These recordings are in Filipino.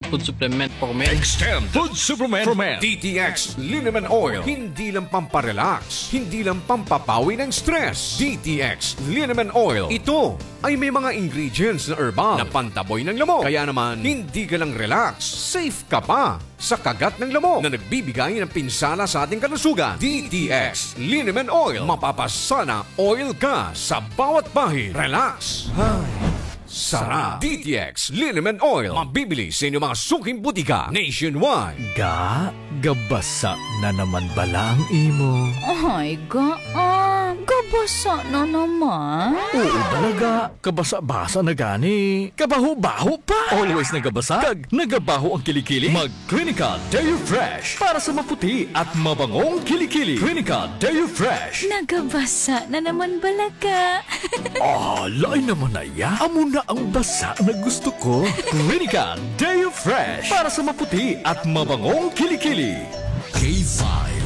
Food supplement for men. Extend Food Supplement for Men. DTX Liniment Oil. Hindi lang pamparelax, hindi lang pampapawi ng stress. DTX Liniment Oil. Ito ay may mga ingredients na herbal na pantaboy ng lamok. Kaya naman, hindi ka lang relax, safe ka pa sa kagat ng lamok na nagbibigay ng pinsala sa ating kalusugan. DTX Liniment Oil. Mapapasana oil ka sa bawat bahid. Relax. Sarap. DTX Liniment Oil. Mabibili sa inyong mga suking butika nationwide. Gabasa na naman bala ang imo. Ay, gabasa na naman. Oo talaga, kabasa-basa na gani. Kabaho-baho pa. Always nagabasa, kag nagabaho ang kilikili. Mag-Clinica Dairy Fresh para sa maputi at mabangong kilikili. Clinica Dairy Fresh. Nagabasa na naman balaga. Lain naman na ya. Amo na ang basa na gusto ko. Clinica Dairy Fresh para sa maputi at mabangong kilikili. K5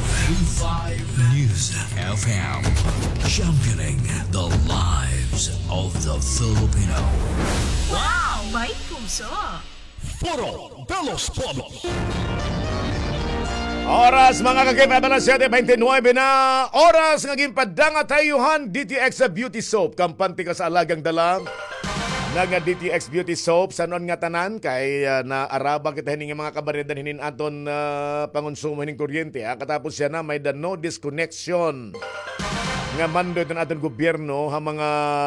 News FM, championing the lives of the Filipino. Wow! May puso! Puro Belos Polos. Oras mga kakaiba na 7:29 na oras ng padanga tayuhan DTX Beauty Soap. Kampante ka sa alagang dalang nga DTX Beauty Soap sa noon nga tanan kay naaraba kita hining mga kabaredan hinin aton pangonsumo hining kuryente. Katapos siya na may the no disconnection nga mando ito aton gobyerno ha mga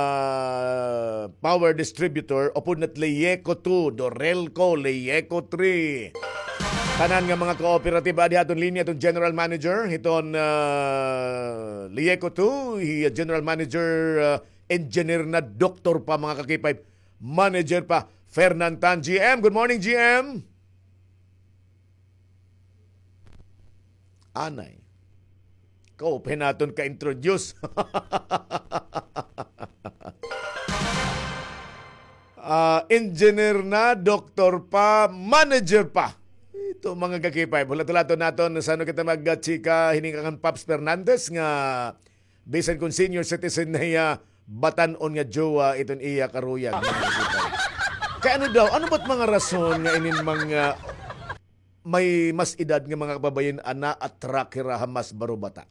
power distributor upod na Leyeco 2, Dorelco, Leyeco 3. Tanan nga mga kooperatiba di aton linya aton General Manager hiton Leyeco 2, General Manager engineer na doktor pa mga kakipay. Manager pa, Fernan Tan. GM, good morning GM. Anay, kaupin natin ka-introduce. Engineer na, doktor pa, manager pa. Ito mga kakipay. Bulat-ulato natin sa ano kita mag-chika hiningangan Paps Fernandez nga bisan kung senior citizen na batanon nga jowa iton iya karuyag. Kaya ano daw, ano ba't mga rason nga inin mga may mas edad nga mga kababayan ana at trakira hamas barubata?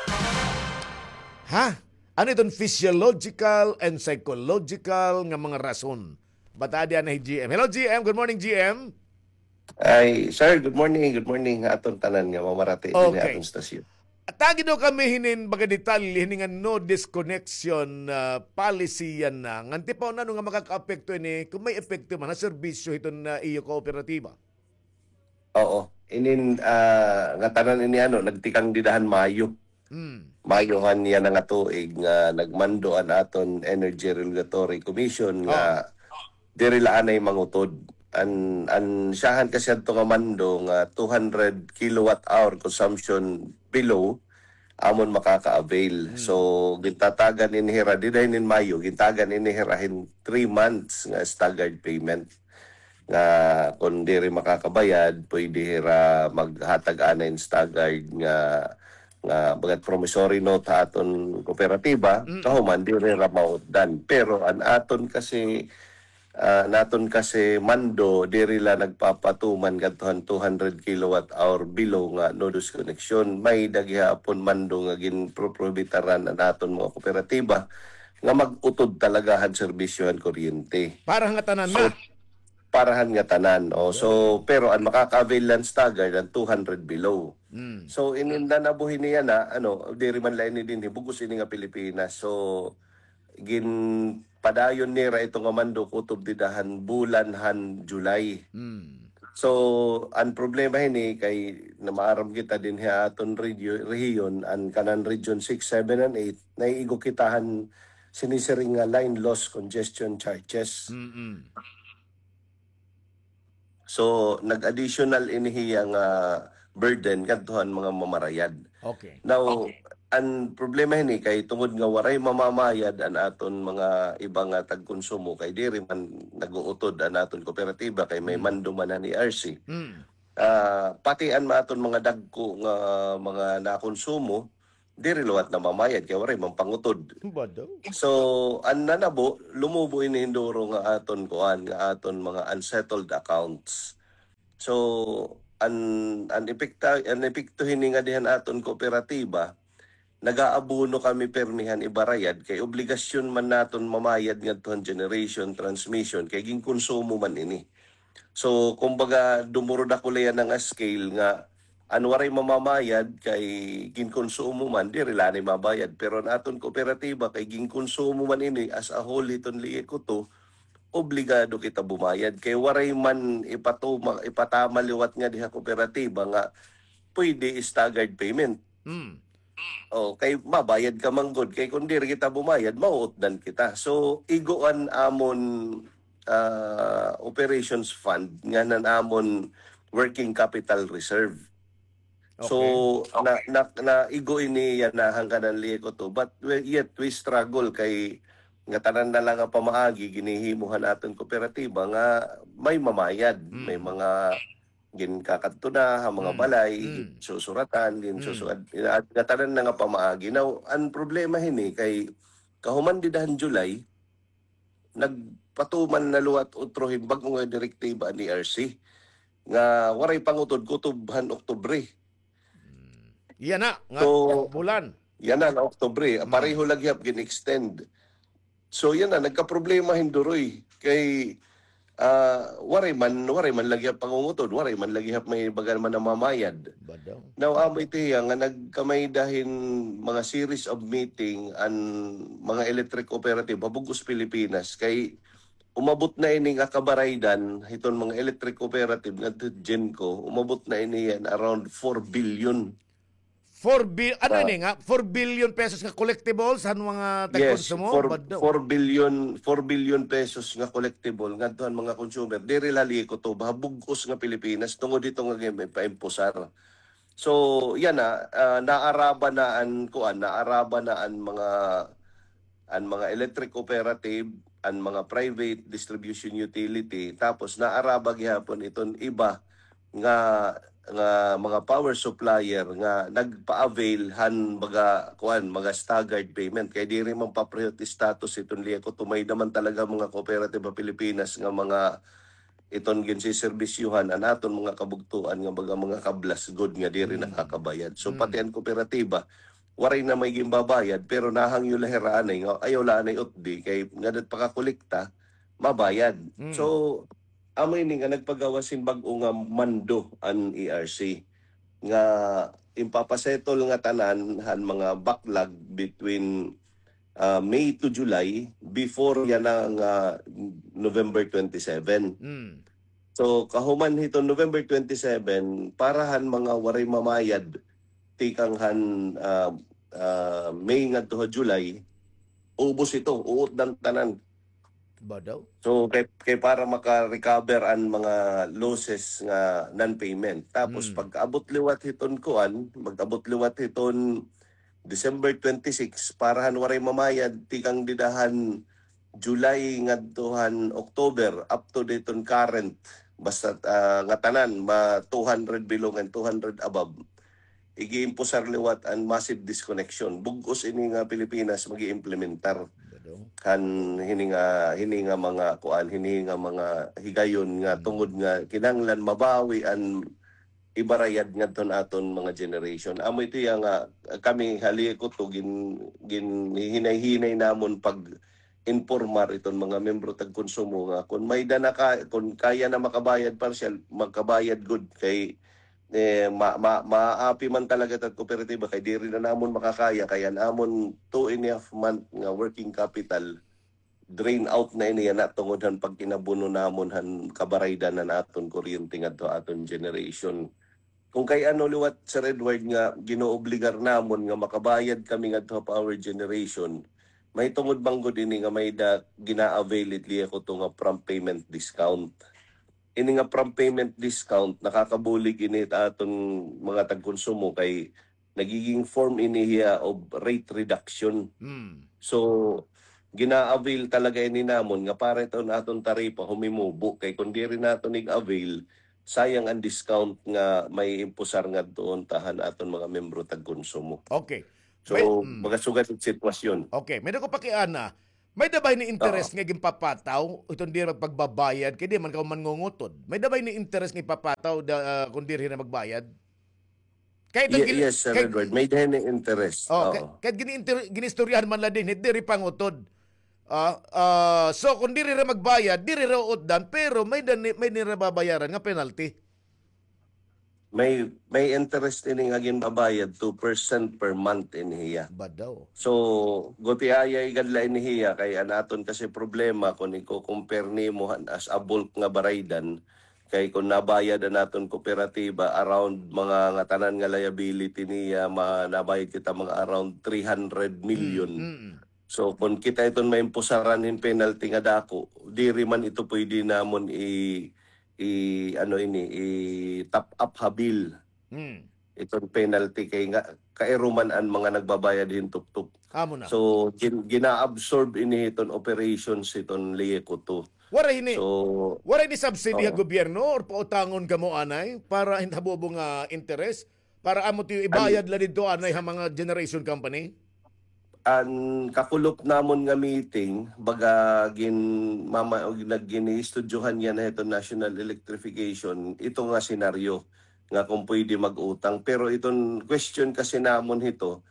Ha? Ano itong physiological and psychological nga mga rason? Bata diyan na GM. Hello GM, good morning GM. Ay, sir, good morning. Good morning atong tanan nga mamarati din atong stasyon. Tagi daw kami hinin baga detalye hiningan no disconnection policy yan na. Nganti pa na nga makaka-apekto ini kung may epekto man na serbisyo iton na iyo kooperatiba. Oo. Inin nga tanan ini nagtikang didahan Mayo. Mayohan niya nga tuig nga nagmando an aton Energy Regulatory Commission nga diri laanay mangutod. An siyahan kasi ato nga mando nga 200 kilowatt hour consumption below amon makaka-avail. So gintatagan inihira diday nin Mayo, gintagan inihirahin 3 months nga staggered payment. Nga kung diri makakabayad, pwede hira maghatag anay staggered nga bagat promissory note aton kooperatiba, kahuman diri ra mautdan. Pero an aton kasi naton kasi mando diri la nagpapatuman kadtuhan 200 kilowatt hour below nga no disconnection. May daghihapon mando nga ginproprobitaran na naton mga kooperatiba nga mag-utod talagahan serbisyohan kuryente. Para nga tanan na. Parahan nga tanan. So pero ang makaka-avail lang staggered ang 200 below. So ininda na buhin niya na diri man lain ni din bugos ini nga Pilipinas. So padayon nira ito nga mando kutob didahan bulanhan July. So ang problema hini kay na maaram kita din ha aton rehiyon an kanan region 6, 7 and 8 naiigo kitahan sinisiring nga line loss congestion charges. So nag-additional inihiya nga burden kadtuhan mga mamarayad. Okay. Now ang problema ini kay tungod nga waray mamamayad an aton mga ibang tagkonsumo kay diri man nag-uutod an aton kooperatiba kay may manduman na ni RC. Pati an aton mga dagko nga mga nakonsumo diri luwat na mamayad kay waray mampangutod. So an nanabo lumubo ini induro nga aton kuan nga aton mga unsettled accounts. So an epektuhin ni nga dihan aton kooperatiba, nagaabuno kami permihan ibarayad kay obligasyon man naton mamayad ngadtong generation transmission kay ginkonsumo man ini. So kumbaga dumurod ako layan ng scale nga anwaray mamamayad kay ginkonsumo man di rila ni mabayad, pero naton kooperatiba kay ginkonsumo man ini as a whole iton liye ko to, obligado kita bumayad kay waray man ipatama liwat nga diha kooperatiba nga pwede staggered payment. O kay mabayad ka manggod kay kung di kita bumayad mauutdan kita. So igoan amon operations fund nga amon working capital reserve. So na igo ini yan na hangganan liye ko to, but yet we struggle kay nga tanan na lang ang pamaagi ginihimuhan natin kooperatiba nga may mamayad, may mga ginkakadto na ang mga balay susuratan din susuad nga tanan na nga pamaagi. Now ang problema hini kay kahuman didahan July nagpatuman na luwat utrohin bagong nga direktiba ni RC nga waray pangutod kutubhan Oktubre. Yan na, nga bulan. Yan na Oktubre, pareho lagyap gin-extend. So yan na, nagka-problema hinduroy kay waray man lagyap pangungutod, waray man lagyap may bagan man namamayad. Now amoy tiya nga nagkamay dahin mga series of meeting an mga electric cooperative Bugos Pilipinas kay umabot na ini nga kabaraydan hiton mga electric cooperative nga Genco, umabot na ini yan around 4 billion. 4 billion pesos nga collectibles han mga tagkonsumo. 4 billion pesos nga collectible ngadtohan mga consumer. Diri lali ko to Bugos nga Pilipinas tungod dito nga may paimposar. So yan na naaraba na an mga electric cooperative, an mga private distribution utility, tapos naaraba gyapon iton iba nga mga power supplier nga nagpa-avail han mga staggered payment kay diri man pa-priority status iton liya ko tumay naman talaga mga cooperative Pilipinas nga mga iton ginsiserbisyuhan anaton mga kabugtuan nga mga kablas good nga diri nakakabayad. So pati ang kooperatiba waray na may gimbabayad pero nahangyo lahiraanay nga ayaw laanay utdi kay ngadat pakakolekta mabayad. So amoy ni nga nagpagawasin bag-o nga mando ang ERC nga impapasettle nga tanan han mga backlog between May to July before yan ang November 27. So kahuman hito November 27 parahan mga waray mamayad tikang han May ngadto July ubos ito uot dan tanan. So kay para maka-recover ang mga losses nga non-payment. Tapos pag-abot liwat hiton mag-abot liwat hiton December 26 parahan waray mamayad tikang didahan July ngadtohan October up to daton current basta nga tanan 200 below and 200 above. Igi-imposar liwat ang massive disconnection. Bugos ini nga Pilipinas magi-implementar kan hininga mga mga higayon nga tungod nga kinanglan mabawi an ibarayad ngadton aton mga generation. Amoy tiya nga kami hali ko to hinay-hinay namon pag informar iton mga membro tag konsumo nga kung may dana kung kaya na makabayad partial magkabayad good kay maapi man talaga tag kooperatiba kay diri na namon makakaya kaya namon 2.5 month nga working capital drain out na ini na tungod han pag kinabuno namon han kabaraydan na naton kuryente ngadto aton generation. Kung kay ano liwat Sir Edward nga ginoobligar namon nga makabayad kami ngadto power generation, may tungod banggod ini nga may gina-avail itli ako to nga prompt payment discount. Ini nga prompt payment discount nakakabulig ini aton mga tagkonsumo kay nagiging form ini hiya of rate reduction. So gina-avail talaga ini namon nga para ito aton taripa humimubo kay kun diri naton ig-avail sayang ang discount nga may imposar nga doon tahan aton mga membro tagkonsumo. Okay. So magasugat ang sitwasyon. Okay, may ko pakiana. May dabay ni interest nga gimpapataw itong di magpagbabayad kay di man ka mangungutod. May dabay ni interest nga ipapataw kung di rin na magbayad. Kahit Yes, Sir Edward. May dahil ng interest. Kahit ginistoryahan man la din, hindi rin pangutod. So kung di rin magbayad, di rin utdan, pero may nirababayaran nga penalty. May interest ini nga ginbabayad 2% per month inihiya. Ba daw? So, guti ayay gadla inihiya kay anaton kasi problema kung i-compare nimo as a bulk nga baraydan kay kung nabayad na naton kooperatiba around mga nga tanan nga liability niya nabayad kita mga around 300 million. So kung kita iton may impusaran in penalty nga dako, diri man ito pwede namon i top up habil. Itong penalty kay nga kairuman ang mga nagbabayad hintup-tup. Amo na. So gina-absorb ini iton operations iton liyeko to. Waray ni. So, waray ni subsidy ang gobyerno or pautangon ka mo anay para hintabobo nga interest para amo tiyo ibayad la dito anay ha mga generation company? Ang kakulop namon nga meeting baga nagginistudyohan yan na ito national electrification ito nga senaryo nga kung pwede mag-utang pero itong question kasi namon ito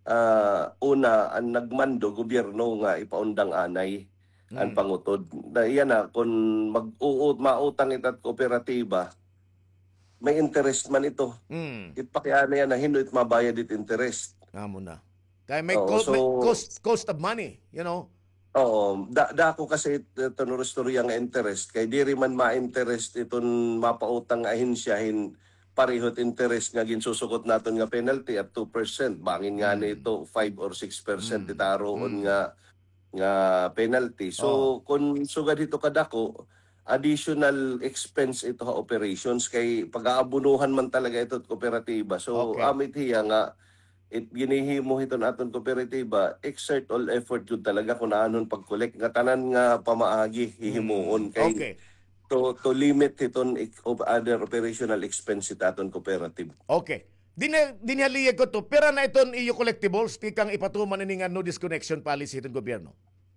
una ang nagmando gobyerno nga ipaundang anay ang pangutod. Yan na, kung mautang ito't kooperatiba, may interest man ito. Ipakiyana yan na hindi mabayad it interest. Amo na. Kaya may, Oo, cost of money, you know? Oo. Dako kasi ito storya nga interest. Kay di rin man ma-interest itong mapautang ahensyahin parehot interest nga ginsusukot naton nga penalty at 2%. Bangin nga nito 5 or 6% itaroon nga penalty. So kung sugad ito kadako additional expense ito ha operations kay pag-aabunuhan man talaga ito kooperatiba. So amit hiya nga ginihimo ito naton kooperatiba exert all effort yun talaga kung anon pag-collect nga tanan nga pamaagi hihimuon kay to limit iton of other operational expense aton cooperative. Okay. Dinhaliyag ko to. Pero na iton iyo collectibles, di kang ipatuman ini nga no disconnection policy itong gobyerno.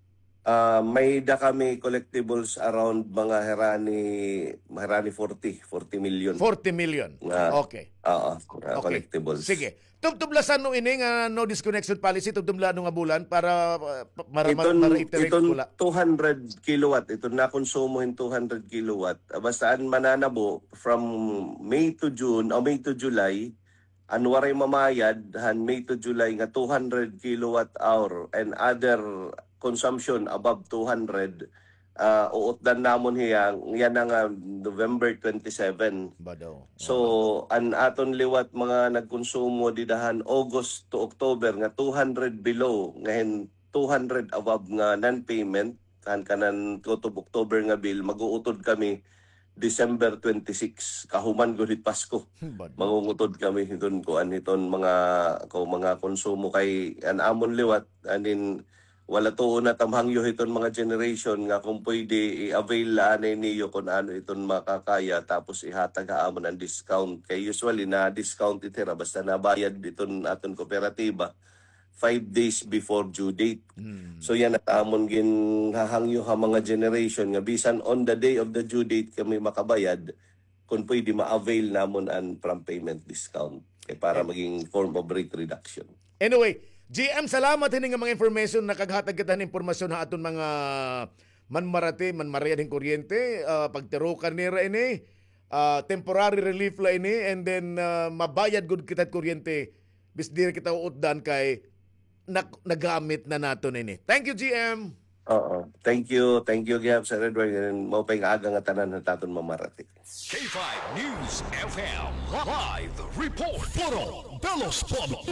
May da kami collectibles around mga herani 40 million. 40 million. Okay. Okay. Collectibles. Sige. Tubtublasan no ini nga no disconnection policy, tubtubla no nga bulan para iterate iton pula. 200 kilowatt, ito na konsumohin 200 kilowatt. Bastaan mananabo from May to June o May to July, anwaray mamayad han May to July nga 200 kilowatt hour and other consumption above 200 uutdan namon yan nga November 27. Ba daw? So an aton liwat mga nagkonsumo didahan August to October nga 200 below ngayon 200 above nga non-payment kanan tutob October nga bill mag-uutod kami December 26 kahuman gudit Pasko. Mangungutod kami hiton kuan hiton mga konsumo kay an amon liwat anin wala to na tamhangyo hiton mga generation nga kung pwede i-avail anay niyo kung ano iton makakaya tapos ihatag haamon ang discount kay usually na discount itira basta nabayad iton aton kooperatiba 5 days before due date. So yan at amon ginhahangyo ha mga generation nga bisan on the day of the due date kami makabayad kung pwede ma-avail namon ang prompt payment discount kay para maging form of rate reduction. Anyway, GM, salamat hining mga information na kaghatag kita ng impormasyon ha aton mga manmarayan ng kuryente, pagtirukan nira ini, temporary relief la ini, and then mabayad gud kita kuryente bis diri kita uutdan kay nagamit na nato ini. Thank you, GM. Oo. Thank you. Thank you, Gab, Sir Edward. And maupay nga aga nga tanan na taton mamarati. K5 News FM Live Report. Puro Belos Polo.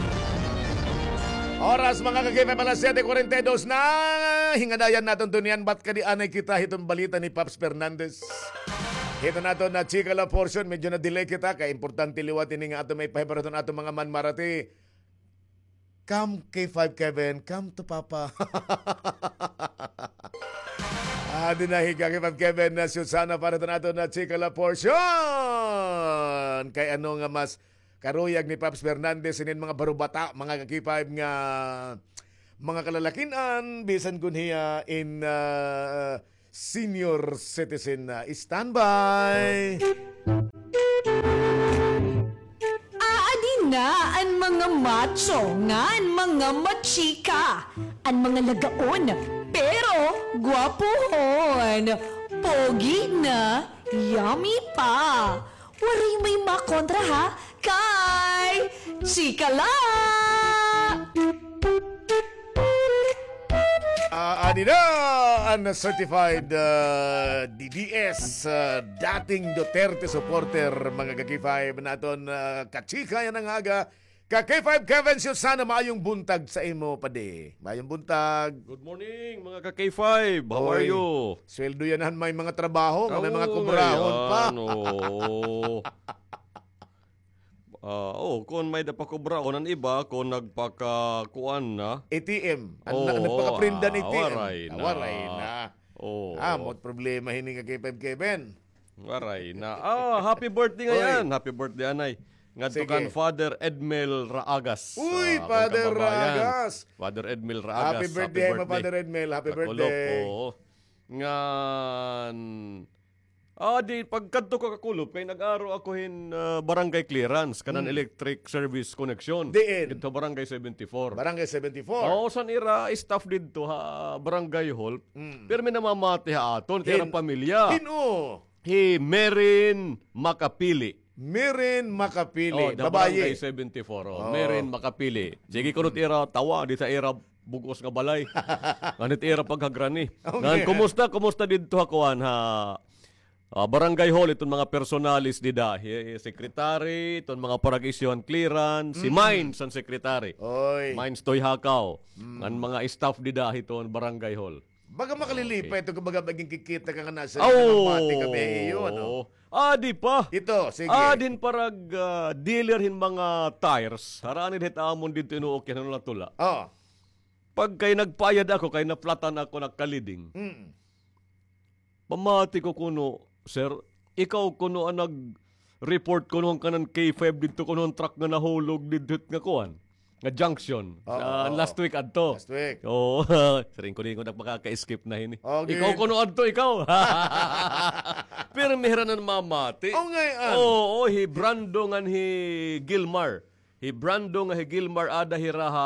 Oras mga kagipay pala 7:42 na hingadayan naton dunian bat kadi anay kita hitong balita ni Paps Fernandez. Hito nato na chika la portion medyo na delay kita kay importante liwat ini nga ato may pahibaraton ato mga manmarati. Come K5 Kevin, come to Papa. Dinahiga kay Pap Kevin na Susana para nato na chika la portion. Kay ano nga mas karuyag ni Paps Fernandez inin mga barubata, mga kakipay nga mga kalalakinan, bisan kun hiya in senior citizen na standby. Aadin na ang mga macho ngan mga machika, ang mga lagaon, pero gwapohon, pogi na, yummy pa. Waray may makontra ha, kay chika la! Ani na ang certified DDS dating Duterte supporter mga ka-K5 naton kachika yan ang aga. Ka-K5 Kevin sana maayong buntag sa imo pade. Maayong buntag. Good morning mga ka-K5. How are Oy, you? Sweldo yan may mga trabaho, may mga kubrahon pa. Kung may dapakubraon ang iba, kung nagpakakuan na. ATM. Oo, Nagpaka-prindan ATM. waray na. Waray na. Oo. Mot problema hini ka-K5 Kevin. Waray na. Happy birthday ngayon. Happy birthday, anay. Ngadto Sige. kan Father Edmel Raagas. Uy, akong Father kababayan. Raagas. Father Edmel Raagas. Happy birthday, Father Edmel. Happy Kakulop, birthday. oo. Ngan... di pagkadto ko kakulop kay nag-aro ako barangay clearance kanan electric service connection. Diin? Dito barangay 74. Barangay 74. Oo, san ira staff dito ha barangay hall. Pero may namamati ha aton kaya pamilya. Hino. Merin Makapili. Merin Makapili. Da barangay Babaye. 74. Merin Makapili. Sige kunot ira tawa di sa ira bugos nga balay. Nganit ira paghagrani. Okay. Ngan kumusta dito hakuan ha barangay hall itong mga personalis dida, secretary, itong mga paragisyon clearance, si Mines ang secretary. Oy. Mines toy hakaw. Ang mga staff dida itong barangay hall. Baga makalilipa ito kumbaga maging kikita ka nga nasa Oh, kami iyo, ano? di pa. Ito, sige. Din parag dealer hin mga tires. Harani dit amon dito inuokyan ano tula. Oh. Pag kay nagpayad ako, kay naplatan ako nagkaliding. Pamati ko kuno, sir, ikaw kuno ang nag-report kuno ang kanan K5 dito kuno ang truck nga nahulog dito nga kuan. Nga junction. Last week adto. Last week. Oo. Saring ko din ko nagpaka-escape na hini. Okay. Ikaw kuno adto, ikaw. Pero mehra na mamati. Ngayon. Oo, hi Brando nga hi Gilmar. Hi Brando nga hi Gilmar ada hiraha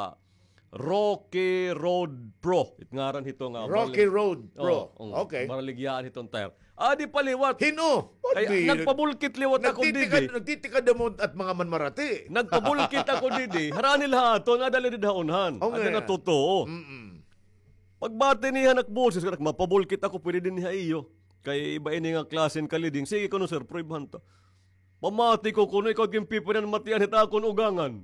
Rocky Road Pro. Itngaran hito nga. Rocky Road Pro. Okay. Maraligyaan hitong tire. Di paliwat. Hino. Kaya nagpabulkit liwat ako didi. Nagtitikad mo at mga manmarati. Nagpabulkit ako didi. Harani lahaton, adali di daunhan. Ada na totoo. Pagbati niya nakboses, mapabulkit ako, pwede din niya iyo. Kay iba ini nga klasen kaliding. Sige ko no sir, proibhan to. Pamati ko kuno, ikaw kimpipunan matian hita akong ugangan.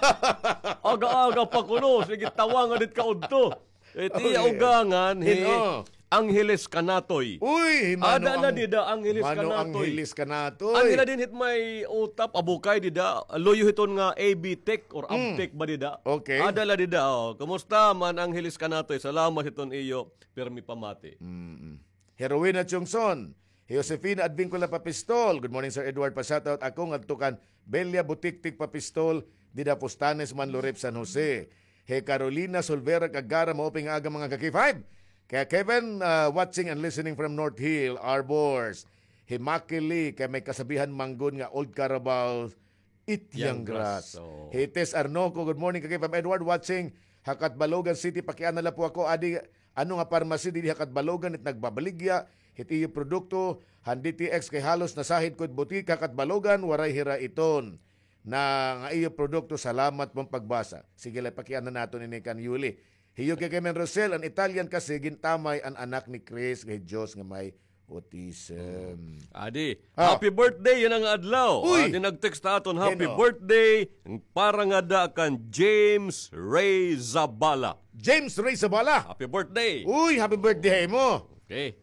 Aga-aga pa kuno, sige tawangan dit kaudto. Iti ugangan, Angeles Kanatoy. Uy, Ada na dida Angeles Mano Kanatoy. Angeles Kanatoy. Ang nila din hit may utap, abukay dida, loyo hiton nga AB Tech or Abtech ba dida? Okay. Ada la dida, Kamusta man Angeles Kanatoy? Salamat hiton iyo, permi pamati. Heroina Chungson. Josefina Advincula Papistol. Good morning, Sir Edward. Pa-shoutout ako ng tukan Belia Butiktik Papistol. Dida Pustanes, Manlurep, San Jose. He Carolina Solvera Kagara, mauping aga mga kaki-5. Kaya Kevin, watching and listening from North Hill, Arbors. He Makili, kaya may kasabihan manggun nga Old Carabao, Ityang Grass. Oh. He Tess Arnoco, good morning kaki-5. Edward, watching Hakat Balogan City. Pakianala po ako, adi, ano nga parmasi di Hakat Balogan at nagbabaligya. Hiti yung produkto, handi TX kay halos nasahid kod butik Hakat Balogan, waray hira iton. Na nga iyo produkto, salamat mong pagbasa. Sige lang, pakianan nato ni kan Yuli. Hiyo kay Kemen Rosel, ang Italian kasi, gintamay ang anak ni Chris kay Diyos nga may autism. Adi, happy birthday yan ang adlaw. Uy! Adi nag-text naton, happy Yan, birthday. Para nga da kan James Ray Zabala. James Ray Sabala. Happy birthday. Uy, happy birthday mo. Okay.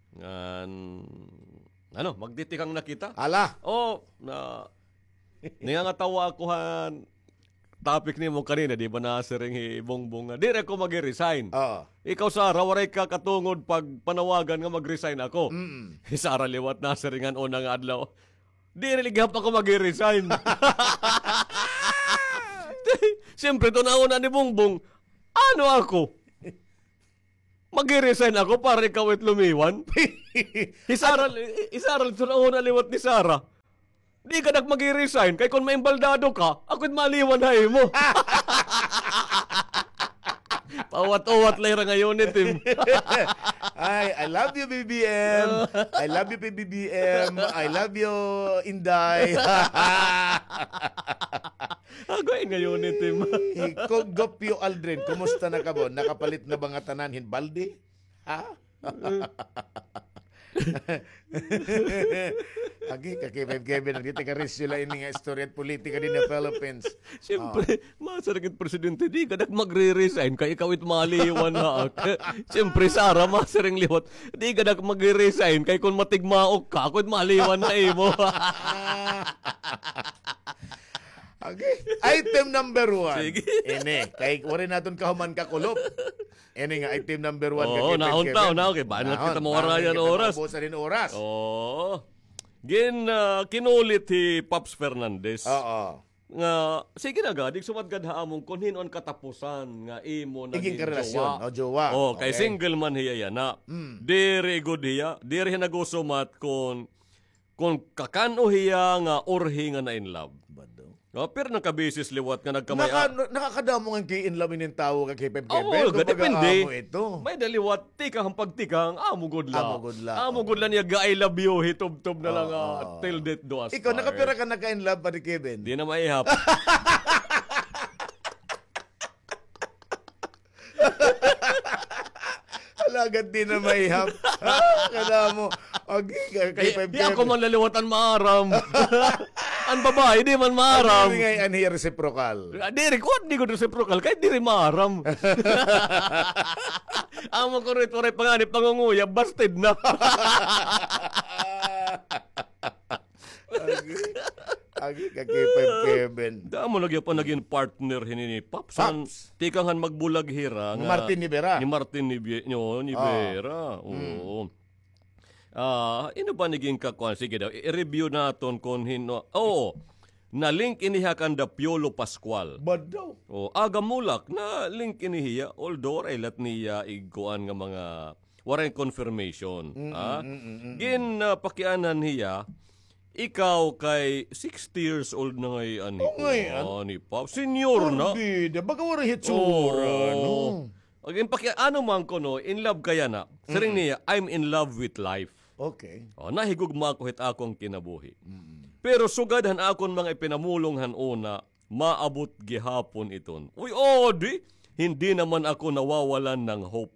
Magditikang nakita? Ala. Nangangatawa ako topic ni mo kanina, di ba na siring ibongbong di rin ako mag-resign. Ikaw, Sarah, waray ka katungod pag panawagan nga mag-resign ako. Sarah, liwat na siringan unang adlaw. Di rin ligap ako mag-resign. Siyempre, ito na una ni Bongbong. Ano ako? Mag-resign ako para ikaw at lumiwan? Isaral ito na una liwat ni Sarah. Di ka mag-resign, kay kung maimbaldado ka, ako't maliwan na mo. Pawat-uwat lang ngayon ni Tim. Ay, I love you, BBM. I love you, PBBM. I love you, Inday. Agoy ngayon ni Tim. Gopyo Aldrin, kumusta na ka mo? Nakapalit na ba nga tanan hinbaldi? Ha? Agi, kakipib-kibin ang kita karisula ini nga istorya at politika din na Philippines. Siyempre, masaragit presidente, di ka magre-resign, kaya ikaw it maliwan na. Siyempre, Sarah, masaring liwat, di ka magre-resign, kaya kung matigmaok ka, ako it maliwan na mo. Okay. Item number 1. Sige. Ini, kay wala natin kahuman kakulop. Ini nga, item number 1. Oo, naunta, okay. Paano kita mawarayan oras? Mabusa rin oras. Oo. Kinulit si Pops Fernandez. Oo. Nga, sige na gadig, sumadgad haamong kung hinon katapusan nga imo Iging naging karelasyon. O, jowa. Oh, kay single man hiya yan na. Diri good hiya. Diri nagusumat kung kakano hiya nga orhi nga na in love. Pero nakabisis liwat nga nagkamaya. Nakakadamo nga in love in tao kay Pepe. Oo, depende. Ito. May daliwat, tikang pagtikang, amo good la. Amo good la. Niya ga I love you, hitob-tob na lang till death do us Ikaw, part. nakapira ka naka-in love pa ni Kevin? Di na maihap. Alagad din na maihap. Kada mo. Okay, kay Pepe. Di ako man laliwatan maaram. Ang babae, di man maaram. Ano nga yan here reciprocal? Di ko reciprocal, kahit di rin maaram. Amo ko rito rin panganip pangunguya, busted na. Agi kay Kevin. Damo lagi pa naging partner ni Pops. Tikangan magbulag hira. Martin Nivera. Ni Martin Nivera. Oo. Ino ba naging kakuan? Sige daw, i-review naton kung hino. Na link iniha kanda Piolo Pascual. Bad daw. Aga mulak na link inihiya. Although, lat niya iguan nga mga warang confirmation. Pakianan hiya, ikaw kay 60 years old na ngayon ni Pop. Senior na. Bida, baga warang hitsura. Again, ano man ko no, in love kaya na. Saring niya, I'm in love with life. Okay. Nahigugma ko hit akong kinabuhi. Pero sugadhan akong mga ipinamulonghan una, maabot gihapon iton. Uy, di. Hindi naman ako nawawalan ng hope.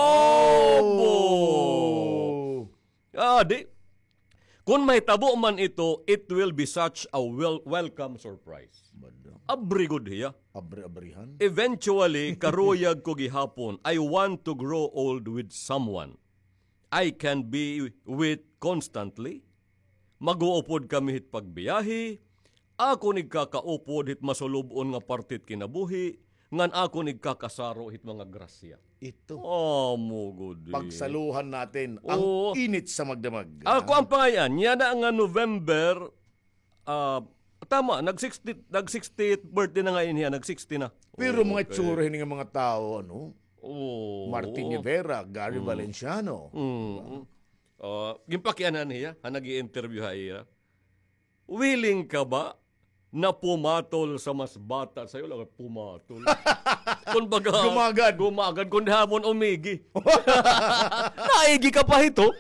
Di. Kung may tabo man ito, it will be such a welcome surprise. Abri good hiya. Abri-abrihan. Eventually, karuyag ko gihapon, I want to grow old with someone I can be with constantly. Mag-uupod kami hit pagbiyahi. Ako nigkakaupod hit masulubon nga partit kinabuhi. Ngan ako nigkakasaro hit mga grasya. Ito. Mo good. Pagsaluhan natin ang init sa magdamag. Ako ang pangayan. Yan na nga November, tama, nag-60th birthday na ngayon niya, nag-60 na. Pero mga tsura ng mga tao, Martin Rivera, Gary Valenciano. Gimpakianan niya, nag-i-interview hiya. Willing ka ba na pumatol sa mas bata sa'yo? Lang pumatol. Kung baga, gumagad. Kung hamon umigi. Naigi ka pa ito.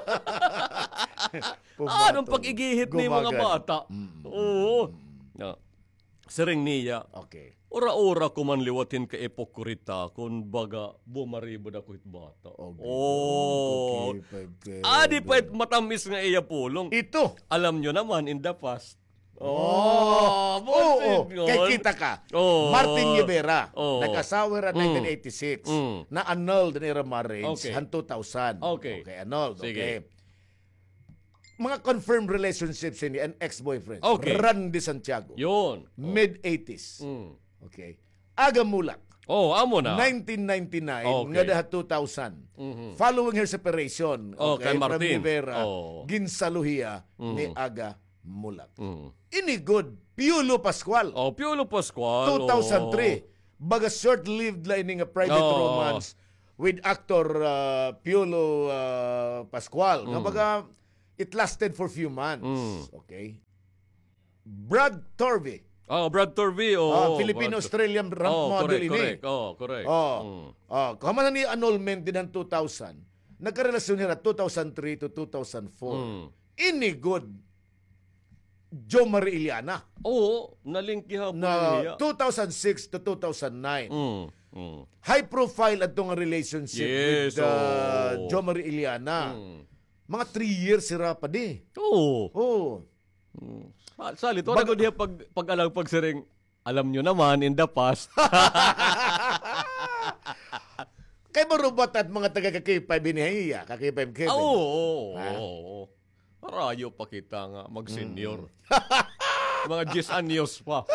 Anong pag-igihit ni mga bata? Oo. Sering niya. Okay. Ora-ora ko man liwatin ka epokrita kung baga bumaribod ako it bata. Di pa matamis nga iya pulong. Ito. Alam nyo naman, in the past. Kay kita ka. Martin Rivera, nag-asawa ra 1986. Na-annulled na marriage han 2000. Okay, annulled. Sige. Okay. Mga confirmed relationships ni an ex-boyfriend. Okay. Randy Santiago. Yun. Mid-80s. Okay. Aga Mulak. Amo na. 1999 nga daha 2000. Following her separation kay from Martin. Rivera, ginsaluhiya ni Aga Mulak. Ini good. Piolo Pascual. Piolo Pascual. 2003. baga short-lived lang ini nga private Oo. romance with actor Piolo Pascual. Nga baga, it lasted for few months. Okay? Brad Torvey. Brad Torvey. Filipino-Australian ramp model ini. Correct. Kamanan ni annulment din ng 2000. Nagkarelasyon nila 2003 to 2004. Ini good. Jo Marie Iliana. Oo, nalingkihan po Na niya. 2006 to 2009. Mm. High profile at nga relationship Yes, with oo. Jo Marie Iliana. Mga 3 years sira pa di. Oo. Salit, wala ko diya pag alang pagsiring, alam nyo naman, in the past. Kay marubat at mga taga-K5 binihiya. Kak-K5 Kevin. Oo. Parayo pa kita nga mag-senior. Mga 10 anyos pa.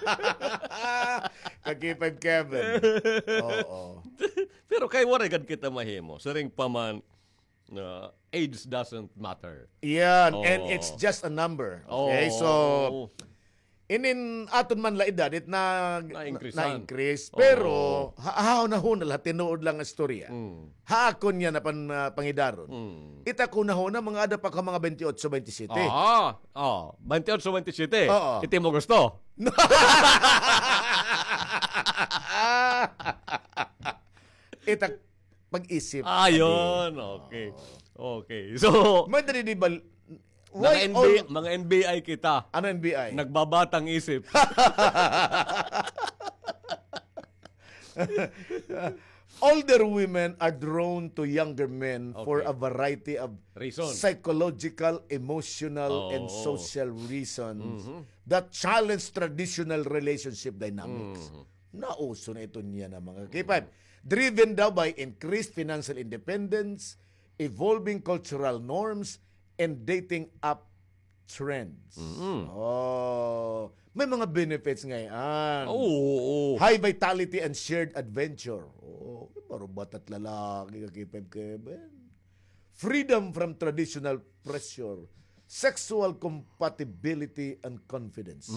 Kak-K5 Kevin. Oo. Pero kay waragan kita mahimo. Siring pa man, age doesn't matter. Yan. Oo. And it's just a number. Okay? So, inin aton man la edad it na-increase. Pero, haaw na huna lahat, tinuod lang ang storya. Haakon niya na pangidaron. Ita ko na huna, mga ada pa ka mga 28, 27. 28-27. Oo. Iti mo gusto. Ita pag-isip. Ayun. Okay. So, May dali di ba? Why mga NBI kita. Ano NBI? Nagbabatang isip. Older women are drawn to younger men for a variety of Reason. psychological, emotional, and social reasons that challenge traditional relationship dynamics. Nauso na ito niya na mga K5. Driven daw by increased financial independence, evolving cultural norms, and dating app trends. May mga benefits ngayon. High vitality and shared adventure. Marubat at lalaki ka Kevin. Freedom from traditional pressure. Sexual compatibility and confidence.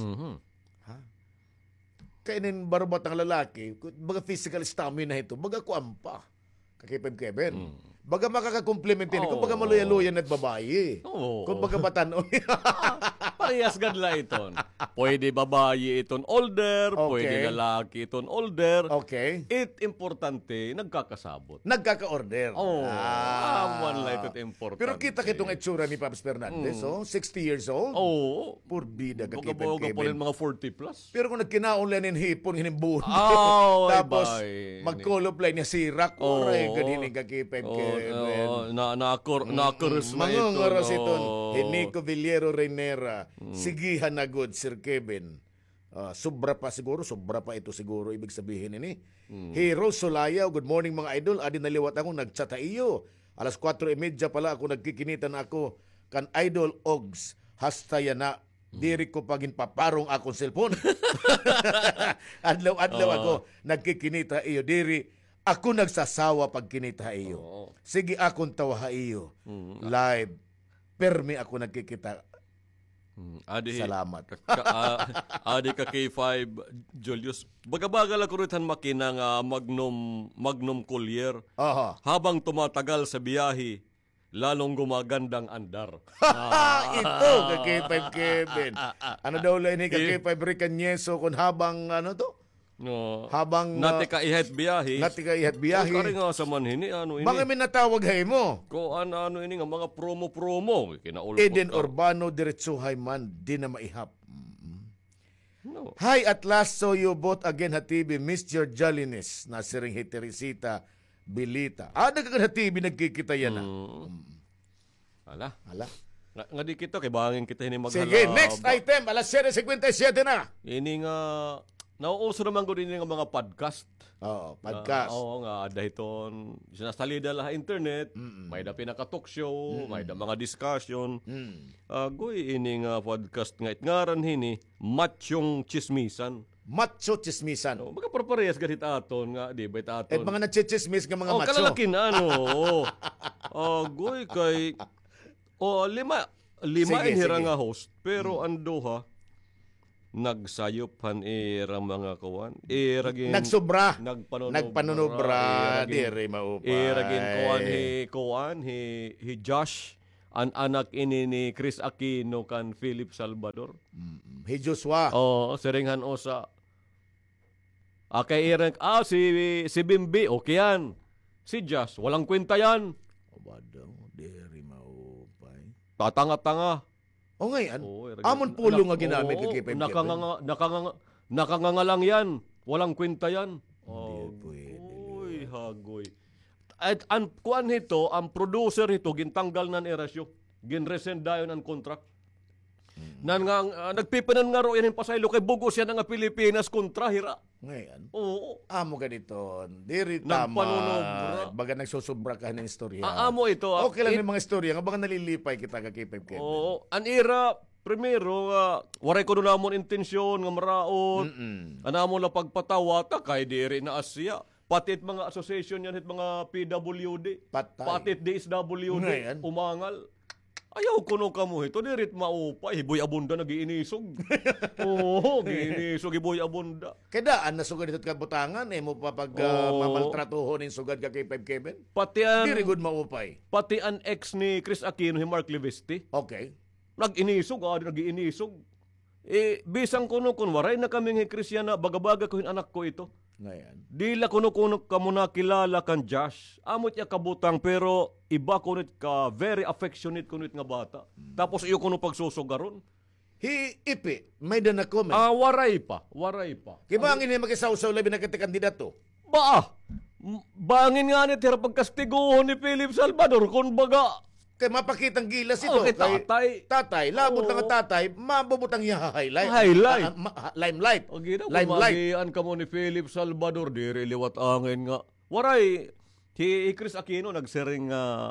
Kainin barubat ang lalaki, baga physical stamina ito, baga kuampa. Kevin. Baga makakakomplementin kung baga maluya-luyan at babae. Kung baga batanon. Parehas gadla iton. Pwede babae iton older, pwede lalaki iton older. Okay. It importante, nagkakasabot. Nagkaka-order. One light it importante. Pero kita kitong itsura ni Paps Fernandez, 60 years old. Purbida ka Buga-buga po rin mga 40 plus. Pero kung nagkinaon lang ng hipon, hinimbuhon. Tapos, mag-call-up line niya sirak. Ganhinig ka Kevin. Nakakurus na ito. Mga ngaras ito. Henico Villero Reynera. Sigihan na good, Sir Kevin. Sobra pa ito siguro ibig sabihin ini. Hero Solayaw, good morning mga idol. Adi naliwat ako, nagchat iyo. 4:30 pala ako nagkikinitan ako kan idol Ogs. Hastaya na. Diri ko pagin paparong akong cellphone. Adlaw ako nagkikinita iyo. Diri ako nagsasawa pag kinita iyo. Sige akong tawa iyo. Live. Permi ako nagkikita. Salamat. Adi ka K5 Julius. Bagabagal ako ritan makina nga Magnum Collier. Habang tumatagal sa biyahe, lalong gumagandang andar. Ito ka K5 Kevin. Ano daw lang ni ka K5 Ricanyeso kung habang ano to? Habang nati ka ihat biyahe. Kari nga sa manhini ano ini. Mga minatawag hay mo. Ko ano ini nga mga promo. Eden Urbano diretsuhay man di na maihap. Hi, at last saw you both again hatibi. Missed your jolliness. Nasiring Teresita Bilita. Nagkakahatibi nagkikita yan na. Ala. Nga di kita kay bangin kita hini maghala. Sige, next item. 7:57 na. Ini nga nauuso naman ko rin ng mga podcast. Podcast. Nga dahiton sinasalida la internet, may da pinaka-talk show, may da mga discussion. Goy ini nga podcast nga itngaran hini, Machong Chismisan. Macho chismisan. Magkaparparehas ganit aton nga, di ba aton? Mga nachichismis nga mga macho. Kalalakin goy kay lima Sige. inhira nga host, pero ando ha, nagsayupan irang mga kuwan. Iragin Nagsobra. Nagpanunobra. Diri maupay. Iragin kuwan hi Josh an anak ini ni Chris Aquino kan Philip Salvador. Hey Joshua. Oh, seringan osa. Kay irang si Bimbi okay yan. Si Josh walang kwenta yan. Abadaw, diri maupay. Tatanga-tanga. O ngayon, Oo, amon pulo nga ginamit kay Kevin. Nakanganga lang yan. Walang kwenta yan. Pwede. Uy, hagoy. At kuan nito, ang producer nito, gintanggal ng erasyo. Ginresend dayon ang contract. Nagpipanan nga ro yan yung pasaylo kay Bugos yan nga Pilipinas kontra, hira. Ngayon, Oo. amo ka dito. Diri tama. Nagpanunobra. Baga nagsusubra ka ng istorya. Amo ito. Okay lang yung mga istorya. Nga baga nalilipay kita ka kay Kevin. Oo. An ira, primero, waray ko na namon intensyon nga maraot. Anamo na pagpatawa, kay diri na Asya. Patit mga association yan, hit mga PWD. Patay. Patit DSWD. Ngayon. Umangal. Ayaw ko no kamo ito, dirit maupay. Hiboy abunda nagiinisog. Oo, giinisog, hiboy abunda. Kedaan na sugad dito kabutangan, mo papag mamaltratuhon ng sugad ka kay Kevin. Pati an, Diri good maupay. pati an ex ni Chris Aquino, si Mark Levesti. Okay. Nag-inisog, nagiinisog. Bisang kuno kun waray na kaming Kristyana, bagabaga ko yung anak ko ito. Ngayon. Dila kuno ka muna kilala kan Josh. Amot ya kabutang pero iba kunit ka very affectionate kunit nga bata. Tapos iyo kuno pagsusugaron. Ipi, may na comment. Waray pa. Kiba ang ini makisaw-saw labi na kandidato? Bangin nga ni tira pagkastiguhon ni Philip Salvador kung baga Kay mapakitang gilas ito. kay tatay. Tatay, labot lang ang tatay, mabubutang i-highlight. Highlight. Limelight. O gina, Limelight. kumagian ka mo ni Philip Salvador, diri liwat angin nga. Waray, si Chris Aquino nagsering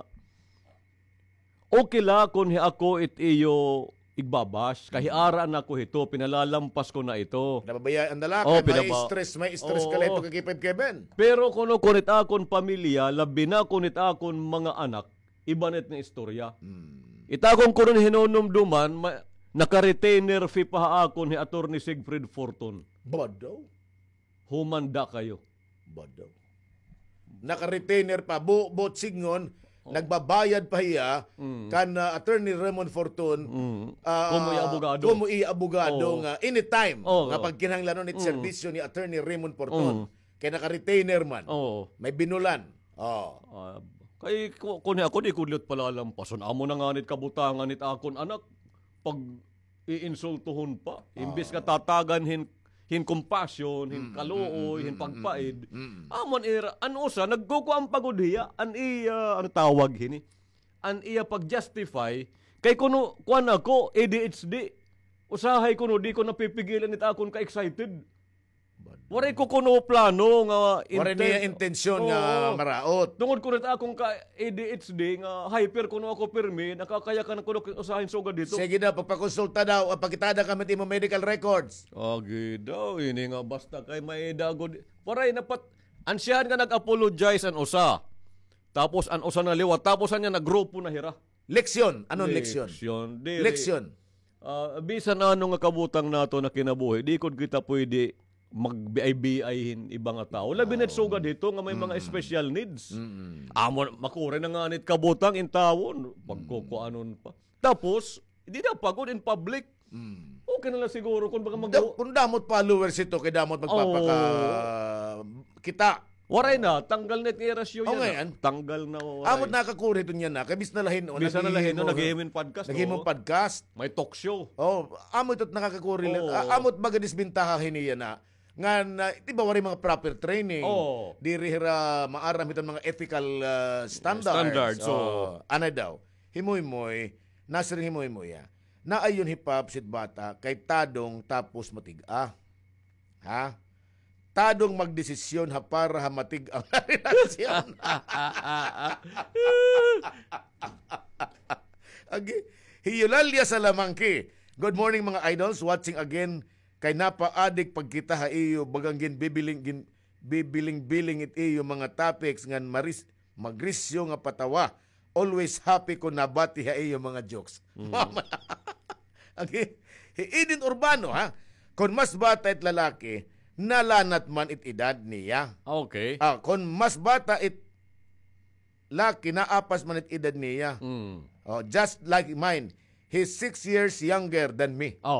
okay la kung ako iyo igbabash. Kahiaraan ako ito, pinalalampas ko na ito. Nababayaan na lang. May stress ka lang Oo. ito kay Kevin. Pero kuno kunit akon pamilya, labi na kunit akon mga anak, ibanet na istorya. Itakong ko rin hinunumduman, naka-retainer fee pa akon ni Attorney Siegfried Fortun. Badaw. Humanda kayo. Badaw. Naka-retainer pa. Bot singon, nagbabayad pa hiya kan Attorney Raymond Fortun Kumuy abogado nga anytime nga pagkinahanglan ni serbisyo ni Attorney Raymond Fortun kay naka-retainer man. May binulan. Kay kung ako di kudlot palalampason. Amo na nga nit kabutangan nit akon anak. Pag iinsultuhon pa. Imbis ka tatagan hin compassion, hin kaluoy, hin pagpaid. Amon ira, ano sa, nagkuko ang pagodiya, an iya, ano tawag hini? An iya pag-justify, kay kuno, kuan ako, ADHD. Usahay kuno, di ko napipigilan nit akon ka-excited. Waray ko kuno plano nga Waray niya intensyon nga maraot. Tungod ko rin akong ka-ADHD nga hyper kuno ako permi, nakakaya ka na kuno usahin sugad dito. Sige na, pagpakonsulta daw, pagkitada ka mo medical records. Daw, ini nga basta kay may dagod. Waray napat, ansyahan nga nag-apologize an usa. Tapos an usa na liwat, tapos anya nagrupo na hira. Leksyon. Anong leksyon? Leksyon. Bisan ano nga kabutang nato na kinabuhi, di ko kita pwede mag-BI-BI-hin ibang tao. Labi net sugad dito nga may mga special needs. Amo makure na nga nit kabutang in tawon. Pagkukuanon pa. Tapos, hindi na pagod in public. Okay na lang siguro kung baka Kung damot followers ito, kay damot magpapaka kita. Waray na, tanggal net ni Erasyo yan. Ngayon. Tanggal na waray. Amot nakakuri ito niya na. Kay bis na lahin. Bisa na lahin, nag-iimin podcast. Nag-iimin podcast. May talk show. Amot ito't nakakakuri lang. Amot baga disbintahahin niya na. Nga na, di ba waray mga proper training? Diri hira maaram itong mga ethical standards. Anay daw, himoy-moy, nasiring himoy-moy na ayon hipap sit bata, kay tadong tapos matiga. Ha? Tadong magdesisyon para matig ang relasyon. Hiyulalya sa lamangki. Good morning mga idols, watching again. Kay napaadik pagkita ha iyo bagang bibiling it iyo mga topics ngan magrisyo nga patawa. Always happy ko nabati ha iyo mga jokes. Okay. Edin Urbano ha. Kung mas bata it lalaki, nalanat man it edad niya. Okay. Kung mas bata it laki, naapas man it edad niya. Mm. Just like mine, he's 6 years younger than me.